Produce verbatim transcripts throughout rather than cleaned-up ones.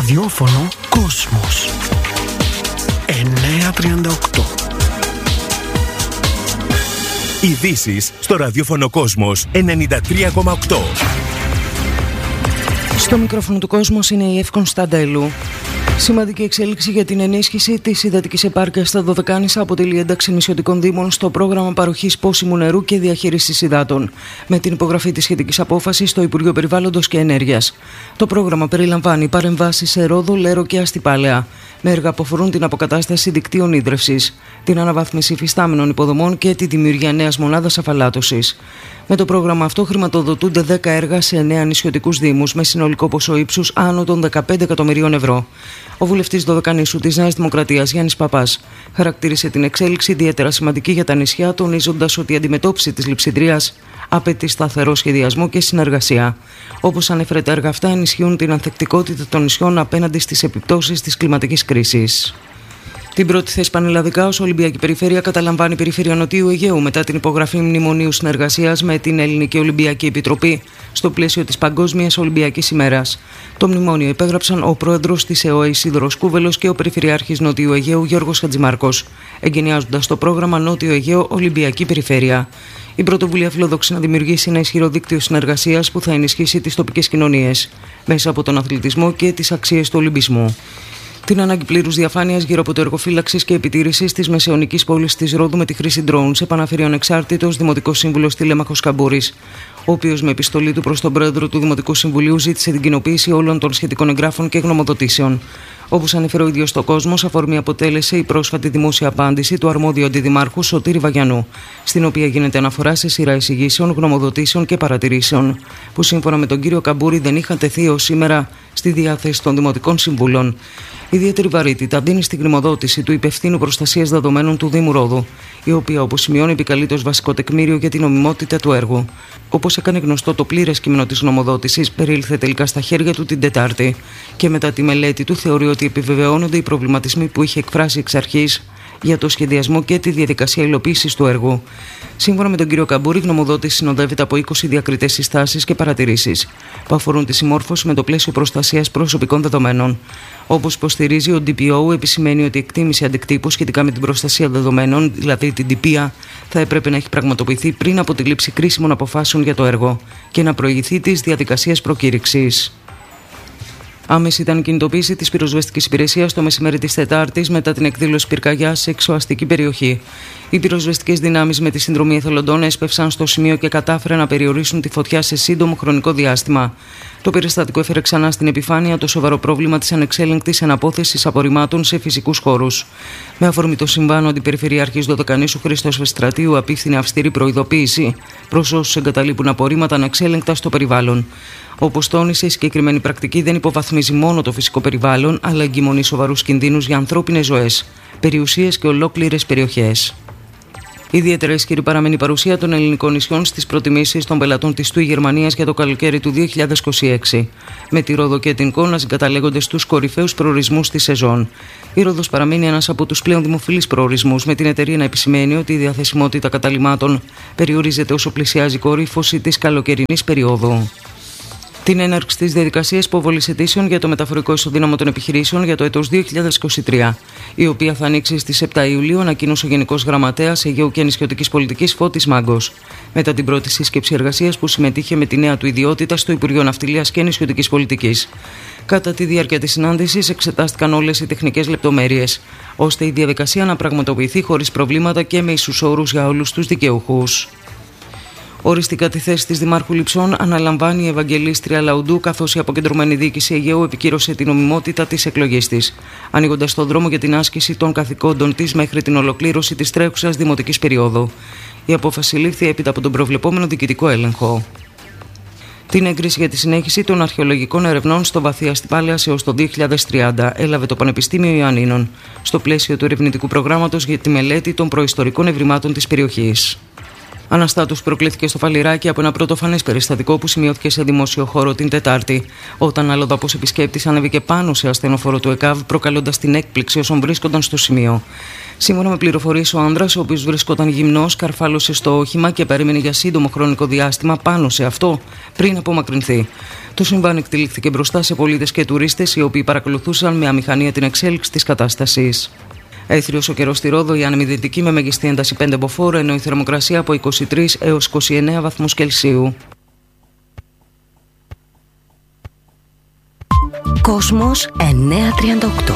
Ραδιόφωνο Κόσμος εννιακόσια τριάντα οκτώ. Ειδήσεις στο ραδιόφωνο Κόσμος ενενήντα τρία κόμμα οκτώ. Στο μικρόφωνο του Κόσμος είναι η Εύη Κωνσταντέλου. Σημαντική εξέλιξη για την ενίσχυση της υδατικής επάρκειας στα Δωδεκάνησα αποτελεί ένταξη νησιωτικών δήμων στο πρόγραμμα παροχής πόσιμου νερού και διαχείρισης υδάτων, με την υπογραφή της σχετικής απόφασης στο Υπουργείο Περιβάλλοντος και Ενέργειας. Το πρόγραμμα περιλαμβάνει παρεμβάσεις σε Ρόδο, Λέρο και Αστυπάλαια, με έργα που αφορούν την αποκατάσταση δικτύων ίδρευσης, την αναβάθμιση υφιστάμενων υποδομών και τη δημιουργία νέας μονάδας αφαλάτωσης. Με το πρόγραμμα αυτό χρηματοδοτούνται δέκα έργα σε εννέα νησιωτικούς δήμους με συνολικό ποσό ύψους άνω των δεκαπέντε εκατομμυρίων ευρώ. Ο βουλευτής Δωδεκανήσου της Νέας Δημοκρατίας, Γιάννης Παπάς, χαρακτήρισε την εξέλιξη ιδιαίτερα σημαντική για τα νησιά, τονίζοντας ότι η αντιμετώπιση της λειψιδρίας απαιτεί σταθερό σχεδιασμό και συνεργασία. Όπως ανέφερε, τα έργα αυτά ενισχύουν την ανθεκτικότητα των νησιών απέναντι στις επιπτώσεις της κλιματικής κρίσης. Την πρώτη θέση πανελλαδικά ως Ολυμπιακή Περιφέρεια καταλαμβάνει η Περιφέρεια Νοτιού Αιγαίου μετά την υπογραφή μνημονίου συνεργασίας με την Ελληνική Ολυμπιακή Επιτροπή στο πλαίσιο της Παγκόσμιας Ολυμπιακής ημέρας. Το μνημόνιο υπέγραψαν ο πρόεδρος της ΕΟΕ Ισίδωρος Κούβελος και ο Περιφερειάρχης Νοτιού Αιγαίου Γιώργος Χατζημάρκος, εγκαινιάζοντας το πρόγραμμα Νότιο Αιγαίο Ολυμπιακή Περιφέρεια. Η πρωτοβουλία φιλοδοξεί να δημιουργήσει ένα ισχυρό δίκτυο συνεργασίας που θα ενισχύσει τις τοπικές κοινωνίες μέσα από τον αθλητισμό και τις αξίες του Ολυμπισμού. Την ανάγκη πλήρους διαφάνειας γύρω από το έργο φύλαξης και επιτήρησης της μεσαιωνικής πόλης της Ρόδου με τη χρήση drones επαναφέρει ο ανεξάρτητος Δημοτικός Σύμβουλος Τηλέμαχος Καμπούρης, ο οποίος με επιστολή του προς τον πρόεδρο του Δημοτικού Συμβουλίου ζήτησε την κοινοποίηση όλων των σχετικών εγγράφων και γνωμοδοτήσεων. Όπως ανέφερε ο ίδιος στο Κόσμος, αφορμή αποτέλεσε η πρόσφατη δημόσια απάντηση του αρμόδιου αντιδημάρχου Σωτήρη Βαγιανού, στην οποία γίνεται αναφορά σε σειρά εισηγήσεων, γνωμοδοτήσεων και παρατηρήσεων, που σύμφωνα με τον κύριο Καμπούρη δεν είχαν τεθεί ως σήμερα στη διάθεση των Δημοτικών Συμβούλων. Ιδιαίτερη βαρύτητα δίνει στη γνωμοδότηση του Υπευθύνου Προστασίας Δεδομένων του Δήμου Ρόδου, η οποία, όπως σημειώνει, επικαλείται ως βασικό τεκμήριο για την νομιμότητα του έργου. Όπως έκανε γνωστό, το πλήρες κείμενο της γνωμοδότησης περίληφθε τελικά στα χέρια του την Τετάρτη και μετά τη μελέτη του θεωρεί ότι επιβεβαιώνονται οι προβληματισμοί που είχε εκφράσει εξ αρχής για το σχεδιασμό και τη διαδικασία υλοποίησης του έργου. Σύμφωνα με τον κύριο Καμπούρη, η γνωμοδότηση συνοδεύεται από είκοσι διακριτές συστάσεις και παρατηρήσεις που αφορούν τη συμμόρφωση με το πλαίσιο προστασίας προσωπικών δεδομένων. Όπως υποστηρίζει, ο ντι πι ο επισημαίνει ότι η εκτίμηση αντικτύπου σχετικά με την προστασία δεδομένων, δηλαδή την ΤΥΠΙΑ, θα έπρεπε να έχει πραγματοποιηθεί πριν από τη λήψη κρίσιμων αποφάσεων για το έργο και να προηγηθεί της διαδικασίας προκήρυξης. Άμεση ήταν η κινητοποίηση της πυροσβεστικής υπηρεσίας το μεσημέρι της Τετάρτης μετά την εκδήλωση πυρκαγιάς σε εξωαστική περιοχή. Οι πυροσβεστικές δυνάμεις με τη συνδρομή εθελοντών έσπευσαν στο σημείο και κατάφεραν να περιορίσουν τη φωτιά σε σύντομο χρονικό διάστημα. Το περιστατικό έφερε ξανά στην επιφάνεια το σοβαρό πρόβλημα της ανεξέλεγκτης εναπόθεσης απορριμμάτων σε φυσικούς χώρους. Με αφορμή το συμβάν, ο Αντιπεριφερειάρχης Δωδεκανήσου Χρήστος Βεστρατείου απίφθινε αυστηρή προειδοποίηση προς όσους εγκαταλείπουν απορρίμματα ανεξέλεγκτα στο περιβάλλον. Όπως τόνισε, η συγκεκριμένη πρακτική δεν υποβαθμίζει μόνο το φυσικό περιβάλλον, αλλά εγκυμονεί σοβαρούς κινδύνους για ανθρώπινες ζωές, περιουσίες και ολόκληρες περιοχές. Ιδιαίτερα ισχυρή παραμένει η παρουσία των ελληνικών νησιών στις προτιμήσεις των πελατών της ΤΟΥ Γερμανίας για το καλοκαίρι του δύο χιλιάδες είκοσι έξι, με τη Ρόδο και την Κό να συγκαταλέγονται στους κορυφαίους προορισμούς της σεζόν. Η Ρόδος παραμένει ένας από τους πλέον δημοφιλείς προορισμούς, με την εταιρεία να επισημαίνει ότι η διαθεσιμότητα καταλυμάτων περιορίζεται όσο πλησιάζει η κορύφωση της καλοκαιρινής περίοδου. Την έναρξη της διαδικασίας υποβολής αιτήσεων για το μεταφορικό ισοδύναμο των επιχειρήσεων για το έτος δύο χιλιάδες είκοσι τρία, η οποία θα ανοίξει στις επτά Ιουλίου, ανακοίνωσε ο Γενικός Γραμματέας Αιγαίου και Νησιωτικής Πολιτικής Φώτης Μάγκος, μετά την πρώτη σύσκεψη εργασίας που συμμετείχε με τη νέα του ιδιότητα στο Υπουργείο Ναυτιλίας και Νησιωτικής Πολιτικής. Κατά τη διάρκεια της συνάντησης εξετάστηκαν όλες οι τεχνικές λεπτομέρειες, ώστε η διαδικασία να πραγματοποιηθεί χωρίς προβλήματα και με ίσους όρους για όλους τους δικαιούχους. Οριστικά τη θέση της Δημάρχου Λειψών αναλαμβάνει η Ευαγγελίστρια Λαουντού, καθώς η αποκεντρωμένη διοίκηση Αιγαίου επικύρωσε την νομιμότητα της εκλογής της, ανοίγοντας τον δρόμο για την άσκηση των καθηκόντων της μέχρι την ολοκλήρωση της τρέχουσας δημοτικής περίοδου. Η απόφαση λήφθη έπειτα από τον προβλεπόμενο διοικητικό έλεγχο. Την έγκριση για τη συνέχιση των αρχαιολογικών ερευνών στο βαθύ Αστυπάλαιας έως το δύο χιλιάδες τριάντα έλαβε το Πανεπιστήμιο Ιωαννίνων, στο πλαίσιο του ερευνητικού προγράμματος για τη μελέτη των προϊστορικών ευρημάτων της περιοχής. Αναστάτους προκλήθηκε στο Φαλιράκι από ένα πρωτοφανές περιστατικό που σημειώθηκε σε δημόσιο χώρο την Τετάρτη, όταν αλλοδαπός επισκέπτης ανέβηκε πάνω σε ασθενοφόρο του ΕΚΑΒ, προκαλώντας την έκπληξη όσων βρίσκονταν στο σημείο. Σύμφωνα με πληροφορίες, ο άνδρας, ο οποίος βρισκόταν γυμνός, καρφάλωσε στο όχημα και περίμενε για σύντομο χρονικό διάστημα πάνω σε αυτό πριν απομακρυνθεί. Το συμβάν εκτελήχθηκε μπροστά σε πολίτες και τουρίστες, οι οποίοι παρακολουθούσαν με αμηχανία την εξέλιξη της κατάστασης. Έθριος ο καιρός στη Ρόδο, η ανεμιδυτική με μεγιστή ένταση πέντε μποφόρ, ενώ η θερμοκρασία από είκοσι τρεις έως είκοσι εννέα βαθμούς Κελσίου. Κόσμος εννιακόσια τριάντα οκτώ.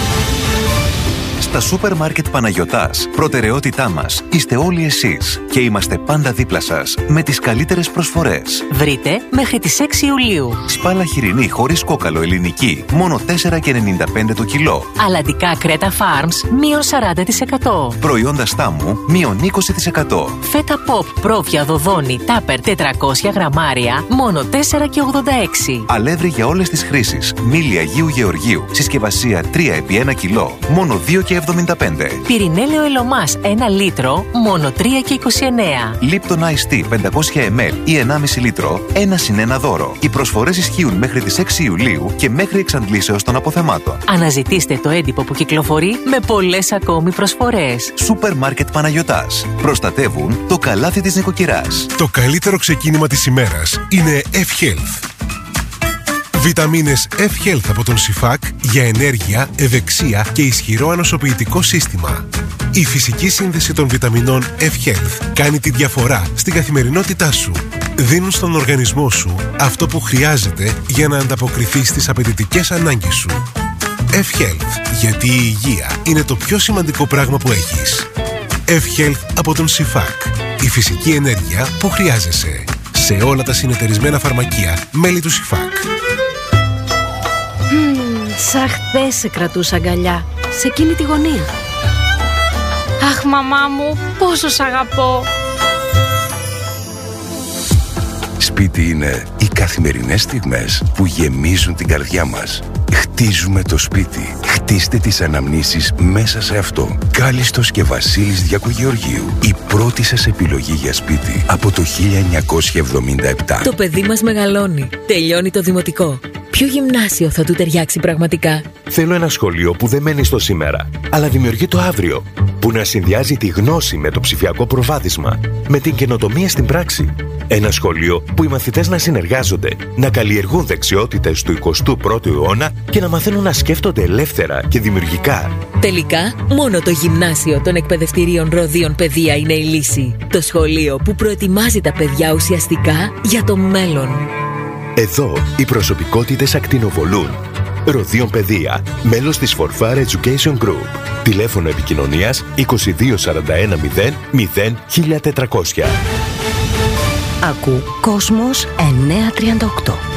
Στα σούπερ μάρκετ Παναγιωτάς, προτεραιότητά μας είστε όλοι εσείς και είμαστε πάντα δίπλα σας με τις καλύτερες προσφορές. Βρείτε μέχρι τις έξι Ιουλίου. Σπάλα χοιρινή χωρίς κόκαλο ελληνική, μόνο τέσσερα και ενενήντα πέντε το κιλό. Αλλαντικά Κρέτα Farms, μείον σαράντα τοις εκατό. Προϊόντα στάμου, μείον είκοσι τοις εκατό. Φέτα Pop, πρόβια δοδόνη, τάπερ τετρακόσια γραμμάρια, μόνο τέσσερα και ογδόντα έξι. Αλεύρι για όλες τις χρήσεις, μήλι Αγίου Γεωργίου, συσκευασία τρία επί ένα κιλό, μόνο δύο και εβδομήντα πέντε. Πυρηνέλαιο Ελωμάς ένα λίτρο, μόνο τρία και είκοσι εννέα. Lipton Ice Tea πεντακόσια μιλιλίτρα ή ενάμιση λίτρο, ένα συν ένα δώρο. Οι προσφορές ισχύουν μέχρι τις έξι Ιουλίου και μέχρι εξαντλήσεως των αποθεμάτων. Αναζητήστε το έντυπο που κυκλοφορεί με πολλές ακόμη προσφορές. Σούπερ μάρκετ Παναγιωτάς. Προστατεύουν το καλάθι της νοικοκυράς. Το καλύτερο ξεκίνημα της ημέρας είναι F-Health. Βιταμίνες F-Health από τον Σιφάκ για ενέργεια, ευεξία και ισχυρό ανοσοποιητικό σύστημα. Η φυσική σύνδεση των βιταμινών F-Health κάνει τη διαφορά στην καθημερινότητά σου. Δίνουν στον οργανισμό σου αυτό που χρειάζεται για να ανταποκριθεί στις απαιτητικές ανάγκες σου. F-Health, γιατί η υγεία είναι το πιο σημαντικό πράγμα που έχεις. F-Health από τον Σιφάκ. Η φυσική ενέργεια που χρειάζεσαι. Σε όλα τα συνεταιρισμένα φαρμακεία, μέλη του Σιφάκ. Mm, σαν χθες σε κρατούσα αγκαλιά, σε εκείνη τη γωνία. Αχ, μαμά μου, πόσο σ' αγαπώ. Σπίτι είναι οι καθημερινές στιγμές που γεμίζουν την καρδιά μας. Χτίζουμε το σπίτι. Χτίστε τις αναμνήσεις μέσα σε αυτό. Κάλιστος και Βασίλης Διακογεωργίου. Η πρώτη σας επιλογή για σπίτι από το χίλια εννιακόσια εβδομήντα επτά. Το παιδί μας μεγαλώνει. Τελειώνει το δημοτικό. Ποιο γυμνάσιο θα του ταιριάξει πραγματικά? Θέλω ένα σχολείο που δεν μένει στο σήμερα, αλλά δημιουργεί το αύριο. Που να συνδυάζει τη γνώση με το ψηφιακό προβάδισμα, με την καινοτομία στην πράξη. Ένα σχολείο που οι μαθητές να συνεργάζονται, να καλλιεργούν δεξιότητες του εικοστού πρώτου αιώνα και να μαθαίνουν να σκέφτονται ελεύθερα και δημιουργικά. Τελικά, μόνο το γυμνάσιο των εκπαιδευτηρίων Ροδίων Παιδεία είναι η λύση. Το σχολείο που προετοιμάζει τα παιδιά ουσιαστικά για το μέλλον. Εδώ οι προσωπικότητες ακτινοβολούν. Ροδίων Παιδεία, μέλος της Forfar Education Group. Τηλέφωνο επικοινωνίας είκοσι δύο σαράντα ένα μηδέν μηδέν χίλια τετρακόσια. Ακού Κόσμος εννιακόσια τριάντα οκτώ.